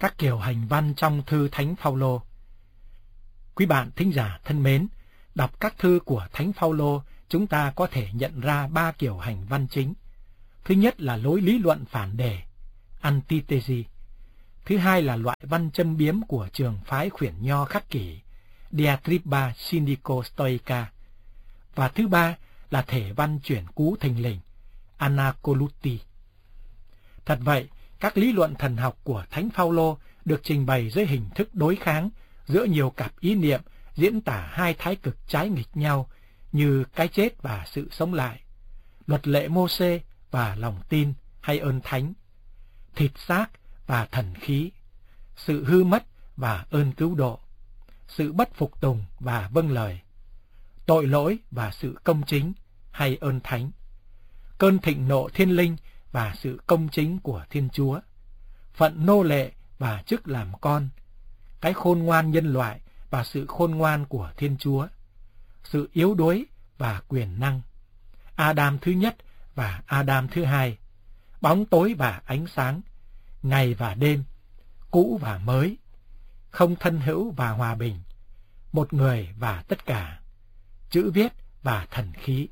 Các kiểu hành văn trong thư Thánh Phaolô. Quý bạn thính giả thân mến, đọc các thư của Thánh Phaolô, chúng ta có thể nhận ra 3 kiểu hành văn chính. Thứ nhất là lối lý luận phản đề, antithesi. Thứ hai là loại văn châm biếm của trường phái khuyển nho khắc kỷ, diatriba cynico-stoica. Và thứ ba là thể văn chuyển cú thình lình, anacoluti. Thật vậy, các lý luận thần học của Thánh Phaolô được trình bày dưới hình thức đối kháng giữa nhiều cặp ý niệm diễn tả hai thái cực trái nghịch nhau như cái chết và sự sống lại, luật lệ Mô-xê và lòng tin hay ơn thánh, thịt xác và thần khí, sự hư mất và ơn cứu độ, sự bất phục tùng và vâng lời, tội lỗi và sự công chính hay ơn thánh, cơn thịnh nộ thiên linh và sự công chính của Thiên Chúa, phận nô lệ và chức làm con, cái khôn ngoan nhân loại và sự khôn ngoan của Thiên Chúa, sự yếu đuối và quyền năng, Adam thứ nhất và Adam thứ hai, bóng tối và ánh sáng, ngày và đêm, cũ và mới, không thân hữu và hòa bình, một người và tất cả, chữ viết và thần khí.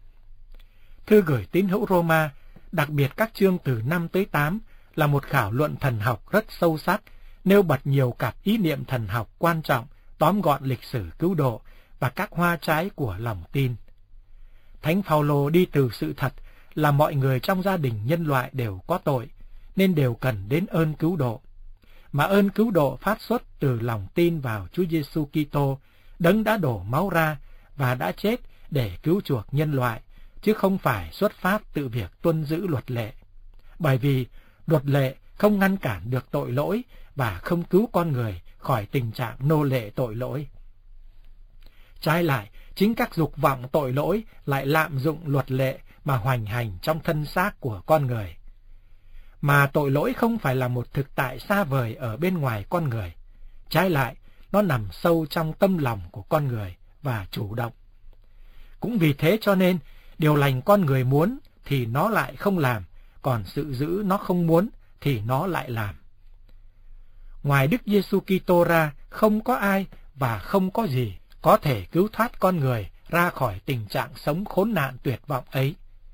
Thư gửi tín hữu Roma, đặc biệt các chương từ 5 tới 8 là một khảo luận thần học rất sâu sắc, nêu bật nhiều cặp ý niệm thần học quan trọng, tóm gọn lịch sử cứu độ và các hoa trái của lòng tin. Thánh Phaolô đi từ sự thật là mọi người trong gia đình nhân loại đều có tội, nên đều cần đến ơn cứu độ. Mà ơn cứu độ phát xuất từ lòng tin vào Chúa Giêsu Kitô, Đấng đã đổ máu ra và đã chết để cứu chuộc nhân loại, chứ không phải xuất phát từ việc tuân giữ luật lệ. Bởi vì luật lệ không ngăn cản được tội lỗi và không cứu con người khỏi tình trạng nô lệ tội lỗi. Trái lại, chính các dục vọng tội lỗi lại lạm dụng luật lệ mà hoành hành trong thân xác của con người. Mà tội lỗi không phải là một thực tại xa vời ở bên ngoài con người. Trái lại, nó nằm sâu trong tâm lòng của con người và chủ động. Cũng vì thế cho nên, điều lành con người muốn thì nó lại không làm, còn sự dữ nó không muốn thì nó lại làm. Ngoài Đức Giêsu Kitô ra, không có ai và không có gì có thể cứu thoát con người ra khỏi tình trạng sống khốn nạn tuyệt vọng ấy.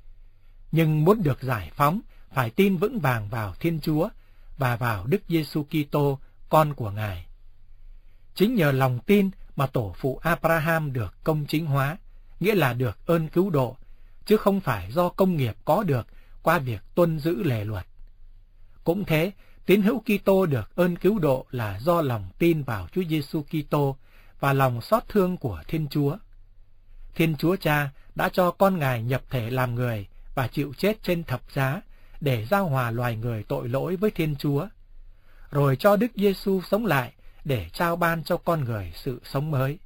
Nhưng muốn được giải phóng, phải tin vững vàng vào Thiên Chúa và vào Đức Giêsu Kitô, con của Ngài. Chính nhờ lòng tin mà tổ phụ Abraham được công chính hóa, nghĩa là được ơn cứu độ, chứ không phải do công nghiệp có được qua việc tuân giữ lề luật. Cũng thế, tín hữu Kitô được ơn cứu độ là do lòng tin vào Chúa Giêsu Kitô và lòng xót thương của Thiên Chúa. Thiên Chúa Cha đã cho con Ngài nhập thể làm người và chịu chết trên thập giá để giao hòa loài người tội lỗi với Thiên Chúa, rồi cho Đức Giêsu sống lại để trao ban cho con người sự sống mới.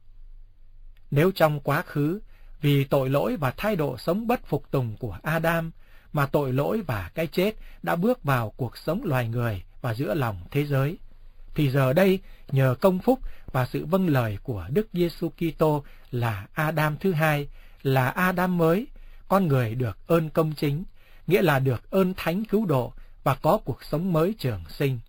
Nếu trong quá khứ, vì tội lỗi và thái độ sống bất phục tùng của Adam mà tội lỗi và cái chết đã bước vào cuộc sống loài người và giữa lòng thế giới, thì giờ đây nhờ công phúc và sự vâng lời của Đức Giêsu Kitô là Adam thứ hai, là Adam mới, con người được ơn công chính, nghĩa là được ơn thánh cứu độ và có cuộc sống mới trường sinh.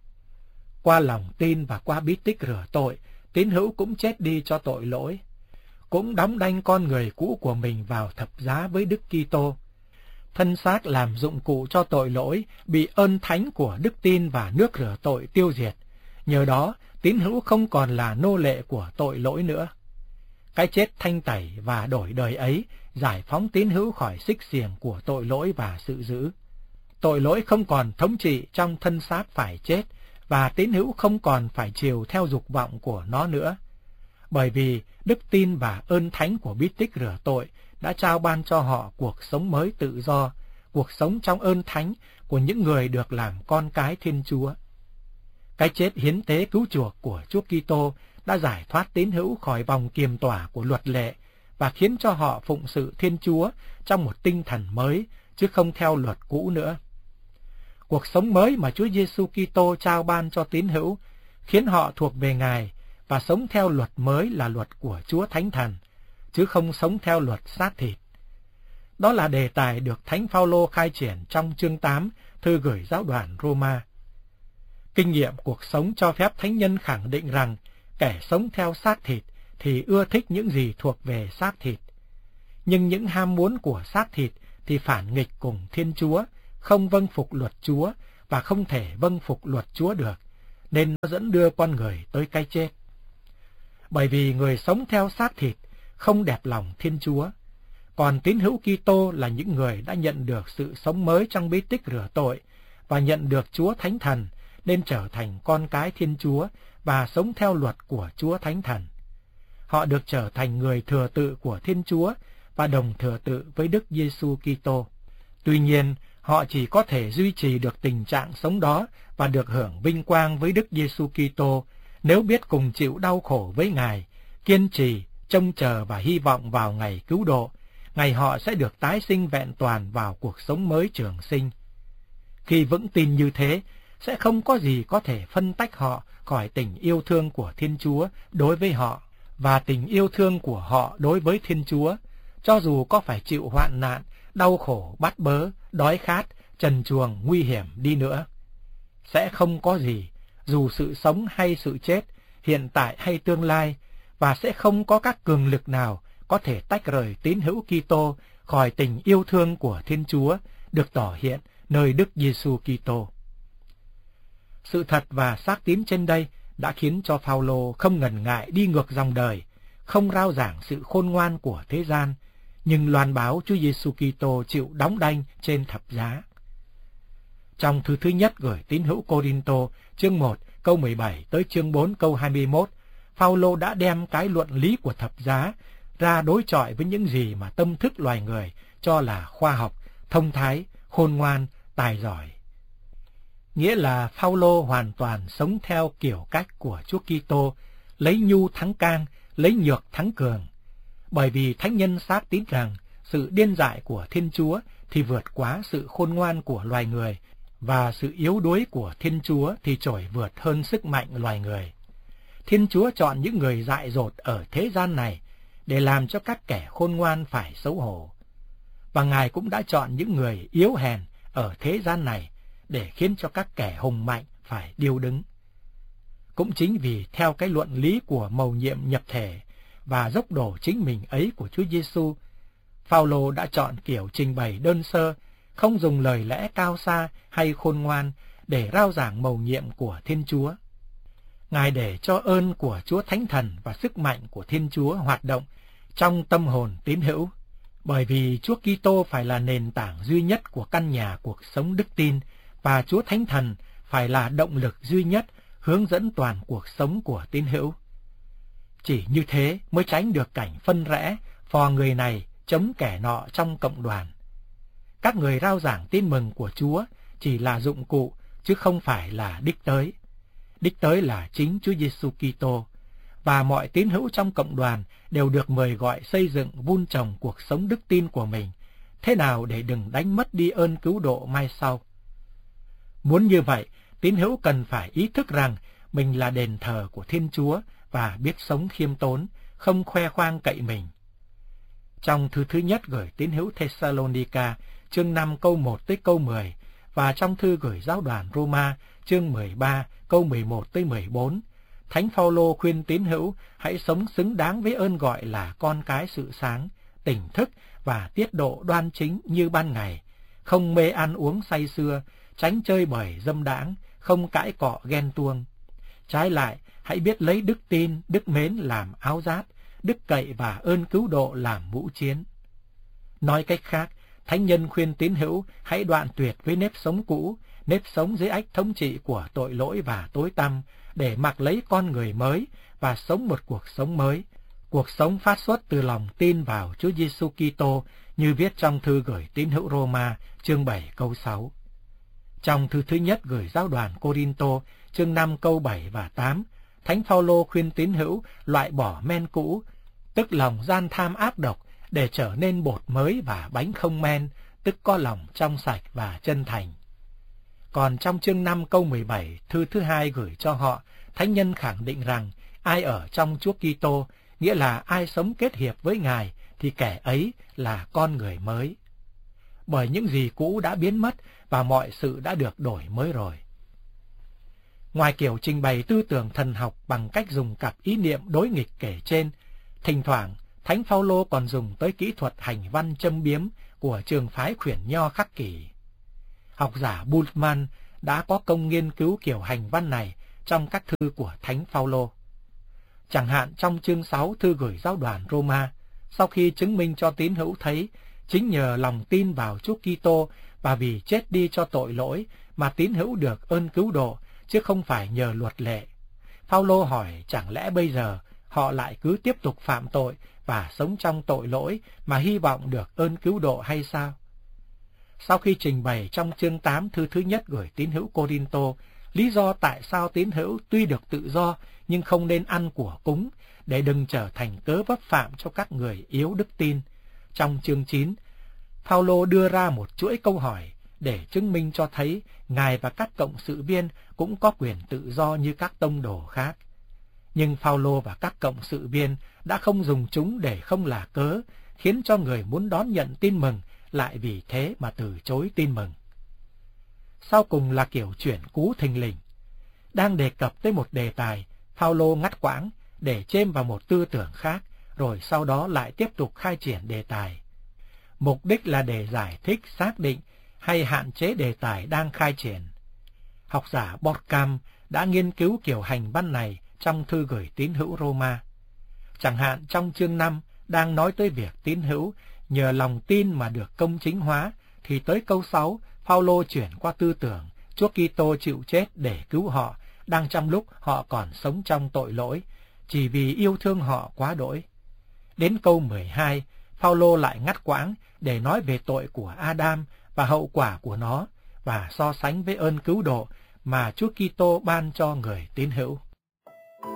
Qua lòng tin và qua bí tích rửa tội, tín hữu cũng chết đi cho tội lỗi, cũng đóng đanh con người cũ của mình vào thập giá với Đức Kitô. Thân xác làm dụng cụ cho tội lỗi bị ơn thánh của đức tin và nước rửa tội tiêu diệt. Nhờ đó, tín hữu không còn là nô lệ của tội lỗi nữa. Cái chết thanh tẩy và đổi đời ấy giải phóng tín hữu khỏi xích xiềng của tội lỗi và sự dữ. Tội lỗi không còn thống trị trong thân xác phải chết, và tín hữu không còn phải chiều theo dục vọng của nó nữa. Bởi vì đức tin và ơn thánh của bí tích rửa tội đã trao ban cho họ cuộc sống mới tự do, cuộc sống trong ơn thánh của những người được làm con cái Thiên Chúa. Cái chết hiến tế cứu chuộc của Chúa Kitô đã giải thoát tín hữu khỏi vòng kiềm tỏa của luật lệ và khiến cho họ phụng sự Thiên Chúa trong một tinh thần mới, chứ không theo luật cũ nữa. Cuộc sống mới mà Chúa Giêsu Kitô trao ban cho tín hữu khiến họ thuộc về Ngài và sống theo luật mới là luật của Chúa Thánh Thần, chứ không sống theo luật xác thịt. Đó là đề tài được Thánh Phaolô khai triển trong chương 8 thư gửi giáo đoàn Roma. Kinh nghiệm cuộc sống cho phép thánh nhân khẳng định rằng kẻ sống theo xác thịt thì ưa thích những gì thuộc về xác thịt. Nhưng những ham muốn của xác thịt thì phản nghịch cùng Thiên Chúa, không vâng phục luật Chúa và không thể vâng phục luật Chúa được, nên nó dẫn đưa con người tới cái chết. Bởi vì người sống theo xác thịt không đẹp lòng Thiên Chúa, còn tín hữu Kitô là những người đã nhận được sự sống mới trong bí tích rửa tội và nhận được Chúa Thánh Thần, nên trở thành con cái Thiên Chúa và sống theo luật của Chúa Thánh Thần. Họ được trở thành người thừa tự của Thiên Chúa và đồng thừa tự với Đức Giêsu Kitô. Tuy nhiên, họ chỉ có thể duy trì được tình trạng sống đó và được hưởng vinh quang với Đức Giêsu Kitô nếu biết cùng chịu đau khổ với Ngài, kiên trì, trông chờ và hy vọng vào ngày cứu độ, ngày họ sẽ được tái sinh vẹn toàn vào cuộc sống mới trường sinh. Khi vững tin như thế, sẽ không có gì có thể phân tách họ khỏi tình yêu thương của Thiên Chúa đối với họ và tình yêu thương của họ đối với Thiên Chúa, cho dù có phải chịu hoạn nạn, đau khổ, bắt bớ, đói khát, trần truồng, nguy hiểm đi nữa. Sẽ không có gì, dù sự sống hay sự chết, hiện tại hay tương lai, và sẽ không có các cường lực nào có thể tách rời tín hữu Kitô khỏi tình yêu thương của Thiên Chúa được tỏ hiện nơi Đức Giêsu Kitô. Sự thật và xác tín trên đây đã khiến cho Phao-lô không ngần ngại đi ngược dòng đời, không rao giảng sự khôn ngoan của thế gian, nhưng loan báo Chúa Giêsu Kitô chịu đóng đanh trên thập giá. Trong thư thứ nhất gửi tín hữu Cô-rinh-tô, chương 1 câu 17 tới chương 4 câu 21, Phao-lô đã đem cái luận lý của thập giá ra đối chọi với những gì mà tâm thức loài người cho là khoa học, thông thái, khôn ngoan, tài giỏi. Nghĩa là Phao-lô hoàn toàn sống theo kiểu cách của Chúa Kitô, lấy nhu thắng can, lấy nhược thắng cường. Bởi vì thánh nhân xác tín rằng sự điên dại của Thiên Chúa thì vượt quá sự khôn ngoan của loài người, và sự yếu đuối của Thiên Chúa thì trội vượt hơn sức mạnh loài người. Thiên Chúa chọn những người dại dột ở thế gian này để làm cho các kẻ khôn ngoan phải xấu hổ. Và Ngài cũng đã chọn những người yếu hèn ở thế gian này để khiến cho các kẻ hùng mạnh phải điêu đứng. Cũng chính vì theo cái luận lý của mầu nhiệm nhập thể và dốc đổ chính mình ấy của Chúa Giêsu, Phao-lô đã chọn kiểu trình bày đơn sơ, không dùng lời lẽ cao xa hay khôn ngoan để rao giảng mầu nhiệm của Thiên Chúa. Ngài để cho ơn của Chúa Thánh Thần và sức mạnh của Thiên Chúa hoạt động trong tâm hồn tín hữu, bởi vì Chúa Kitô phải là nền tảng duy nhất của căn nhà cuộc sống đức tin, và Chúa Thánh Thần phải là động lực duy nhất hướng dẫn toàn cuộc sống của tín hữu. Chỉ như thế mới tránh được cảnh phân rẽ, phò người này chống kẻ nọ trong cộng đoàn. Các người rao giảng tin mừng của Chúa chỉ là dụng cụ, chứ không phải là đích tới. Đích tới là chính Chúa Giêsu Kitô, và mọi tín hữu trong cộng đoàn đều được mời gọi xây dựng vun trồng cuộc sống đức tin của mình, thế nào để đừng đánh mất đi ơn cứu độ mai sau. Muốn như vậy, tín hữu cần phải ý thức rằng mình là đền thờ của Thiên Chúa và biết sống khiêm tốn, không khoe khoang cậy mình. Trong thư thứ nhất gửi tín hữu Thessalonica, chương 5 câu 1 tới câu 10, và trong thư gửi giáo đoàn Roma, chương 13 câu 11 tới 14, Thánh Phao-lô khuyên tín hữu hãy sống xứng đáng với ơn gọi là con cái sự sáng, tỉnh thức và tiết độ đoan chính như ban ngày, không mê ăn uống say sưa, tránh chơi bời dâm đãng, không cãi cọ ghen tuông. Trái lại, hãy biết lấy đức tin, đức mến làm áo giáp, đức cậy và ơn cứu độ làm mũ chiến. Nói cách khác, thánh nhân khuyên tín hữu hãy đoạn tuyệt với nếp sống cũ, nếp sống dưới ách thống trị của tội lỗi và tối tăm, để mặc lấy con người mới và sống một cuộc sống mới, cuộc sống phát xuất từ lòng tin vào Chúa Giêsu Kitô, như viết trong thư gửi tín hữu Roma, chương 7 câu 6. Trong thư thứ nhất gửi giáo đoàn Cô-rinh-tô, chương 5 câu 7 và 8, Thánh Phao-lô khuyên tín hữu loại bỏ men cũ, tức lòng gian tham ác độc, để trở nên bột mới và bánh không men, tức có lòng trong sạch và chân thành. Còn trong chương 5 câu 17, thư thứ hai gửi cho họ, thánh nhân khẳng định rằng ai ở trong Chúa Kitô, nghĩa là ai sống kết hiệp với Ngài, thì kẻ ấy là con người mới. Bởi những gì cũ đã biến mất và mọi sự đã được đổi mới rồi. Ngoài kiểu trình bày tư tưởng thần học bằng cách dùng cặp ý niệm đối nghịch kể trên, thỉnh thoảng Thánh Phaolô còn dùng tới kỹ thuật hành văn châm biếm của trường phái khuyển nho khắc kỷ. Học giả Bultmann đã có công nghiên cứu kiểu hành văn này trong các thư của Thánh Phaolô. Chẳng hạn trong chương 6 thư gửi giáo đoàn Roma, sau khi chứng minh cho tín hữu thấy chính nhờ lòng tin vào Chúa Kitô và vì chết đi cho tội lỗi mà tín hữu được ơn cứu độ, chứ không phải nhờ luật lệ. Phaolô hỏi chẳng lẽ bây giờ họ lại cứ tiếp tục phạm tội và sống trong tội lỗi mà hy vọng được ơn cứu độ hay sao? Sau khi trình bày trong chương 8 thư thứ nhất gửi tín hữu Cô-rinh-tô, lý do tại sao tín hữu tuy được tự do nhưng không nên ăn của cúng, để đừng trở thành cớ vấp phạm cho các người yếu đức tin. Trong chương 9, Phaolô đưa ra một chuỗi câu hỏi để chứng minh cho thấy Ngài và các cộng sự viên cũng có quyền tự do như các tông đồ khác. Nhưng Phaolô và các cộng sự viên đã không dùng chúng để không là cớ, khiến cho người muốn đón nhận tin mừng lại vì thế mà từ chối tin mừng. Sau cùng là kiểu chuyển cú thình lình. Đang đề cập tới một đề tài, Phaolô ngắt quãng để chêm vào một tư tưởng khác, rồi sau đó lại tiếp tục khai triển đề tài. Mục đích là để giải thích, xác định hay hạn chế đề tài đang khai triển. Học giả Borkham đã nghiên cứu kiểu hành văn này trong thư gửi tín hữu Roma. Chẳng hạn trong chương 5 đang nói tới việc tín hữu nhờ lòng tin mà được công chính hóa, thì tới câu 6 Phaolô chuyển qua tư tưởng Chúa Kitô chịu chết để cứu họ, đang trong lúc họ còn sống trong tội lỗi, chỉ vì yêu thương họ quá đỗi. Đến câu 12, Phaolô lại ngắt quãng để nói về tội của Adam và hậu quả của nó, và so sánh với ơn cứu độ mà Chúa Kitô ban cho người tín hữu.